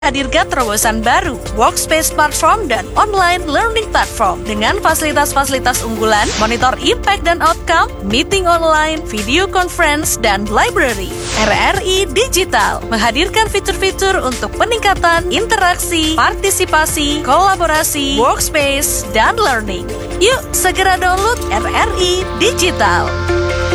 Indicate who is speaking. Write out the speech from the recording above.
Speaker 1: hadirkan terobosan baru, workspace platform dan online learning platform dengan fasilitas-fasilitas unggulan, monitor impact dan outcome, meeting online, video conference, dan library. RRI Digital menghadirkan fitur-fitur untuk peningkatan interaksi, partisipasi, kolaborasi, workspace, dan learning. Yuk segera download RRI Digital.